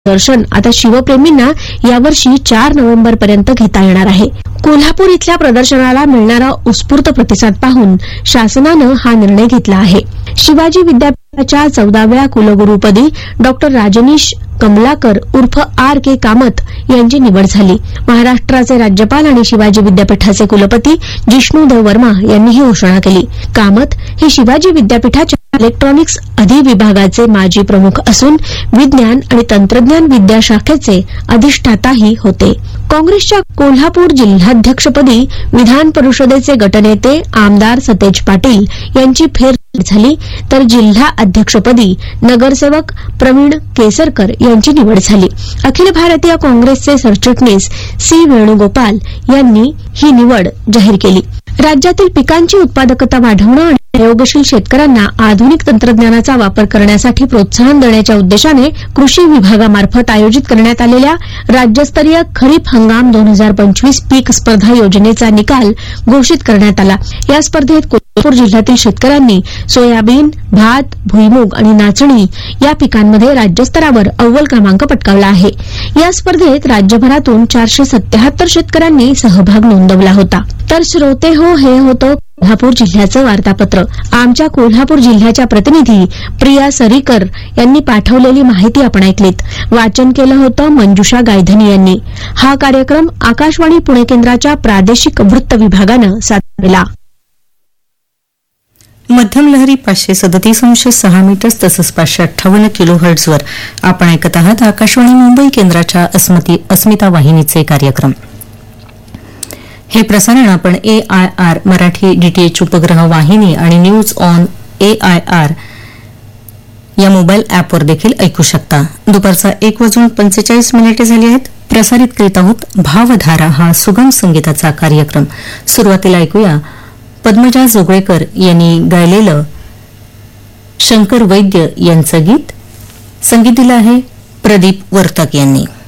दर्शन आता शिवप्रेमींना यावर्षी 4 नोव्हेंबर पर्यंत घेता येणार आहे. कोल्हापूर इथल्या प्रदर्शनाला मिळणारा उत्स्फूर्त प्रतिसाद पाहून शासनानं हा निर्णय घेतला आहे. शिवाजी विद्यापीठाच्या 14व्या कुलगुरूपदी डॉ. राजनीश कमलाकर उर्फ R.K. कामत यांची निवड झाली. महाराष्ट्राचे राज्यपाल आणि शिवाजी विद्यापीठाचे कुलपती जिष्णुदेव वर्मा यांनी ही घोषणा केली. कामत हे शिवाजी विद्यापीठाच्या इलेक्ट्रॉनिक्स अधिविभागाचे माजी प्रमुख असून विज्ञान आणि तंत्रज्ञान विद्याशाखेचे अधिष्ठाताही होते. काँग्रेसच्या कोल्हापूर जिल्हाध्यक्षपदी विधान परिषदेचे गटनेते आमदार सतेज पाटील यांची फेरनिवड झाली, तर जिल्हा अध्यक्षपदी नगरसेवक प्रवीण केसरकर यांची निवड झाली. अखिल भारतीय काँग्रेसचे सरचिटणीस C. वेणुगोपाल यांनी ही निवड जाहीर केली. राज्यातील पिकांची उत्पादकता वाढवणं आणि प्रयोगशील शेतकऱ्यांना आधुनिक तंत्रज्ञानाचा वापर करण्यासाठी प्रोत्साहन देण्याच्या उद्देशाने कृषी विभागामार्फत आयोजित करण्यात आलेल्या राज्यस्तरीय खरीप हंगाम 2025 पीक स्पर्धा योजनेचा निकाल घोषित करण्यात आला. या स्पर्धेत कोल्हापूर जिल्ह्यातील शेतकऱ्यांनी सोयाबीन, भात, भुईमूग आणि नाचणी या पिकांमध्ये राज्यस्तरावर अव्वल क्रमांक पटकावला आहे. या स्पर्धेत राज्यभरातून 477 शेतकऱ्यांनी सहभाग नोंदवला होता. तर श्रोते हो, हे होतं कोल्हापूर जिल्ह्याचं वार्तापत्र. आमच्या कोल्हापूर जिल्ह्याच्या प्रतिनिधी प्रिया सरीकर यांनी पाठवलेली माहिती आपण ऐकलीत. वाचन केलं होतं मंजुषा गायधनी यांनी. हा कार्यक्रम आकाशवाणी पुणे केंद्राच्या प्रादेशिक वृत्त विभागानं सादरला. मध्यम लहरी 537.6 मीटर्स तसंच 558 किलोहर्ट्झवर आपण ऐकत आहात आकाशवाणी मुंबई केंद्राच्या अस्मिता वाहिनीचे कार्यक्रम. हे प्रसारण आपण AIR मराठी DTH उपग्रह वाहिनी आणि न्यूज ऑन AIR या मोबाईल ॲपवर देखील ऐकू शकता. दुपारचा 1:45 झाली आहेत. प्रसारित करीत आहोत भावधारा हा सुगम संगीताचा कार्यक्रम. सुरुवातीला ऐकूया पद्मजा जोगळेकर यांनी गायलेलं शंकर वैद्य यांचं गीत. संगीत दिलं आहे प्रदीप वर्तक यांनी.